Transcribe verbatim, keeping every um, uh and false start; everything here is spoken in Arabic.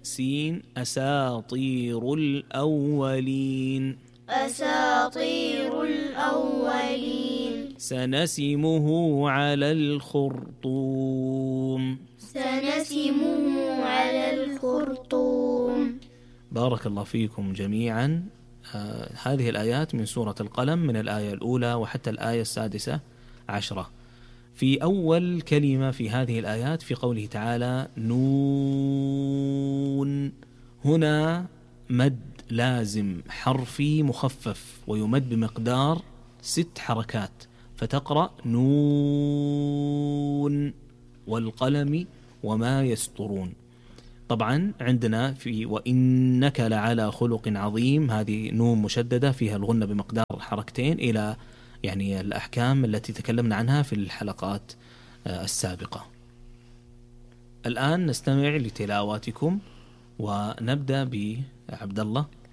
سين أساطير الأولين. أساطير الأولين. سنسمه على الخرطوم. سنسمه على الخرطوم. بارك الله فيكم جميعا. آه هذه الآيات من سورة القلم، من الآية الأولى وحتى الآية السادسة عشرة. في أول كلمة في هذه الآيات في قوله تعالى نون، هنا مد لازم حرفي مخفف ويمد بمقدار ست حركات، فتقرأ نون والقلم وما يسطرون. طبعا عندنا في وإنك لعلى خلق عظيم، هذه نون مشددة فيها الغنة بمقدار حركتين، إلى يعني الأحكام التي تكلمنا عنها في الحلقات السابقة. الآن نستمع لتلاواتكم ونبدأ بعبد الله.